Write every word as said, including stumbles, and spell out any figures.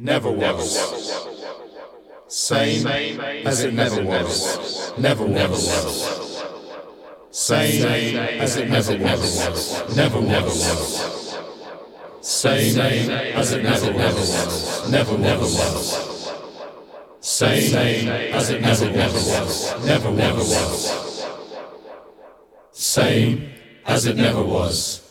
never was. Same as it never was. Never was. Same as it never was. Never was. Same as it never was. Never was. Same as it never was. Never was. Same as it never was.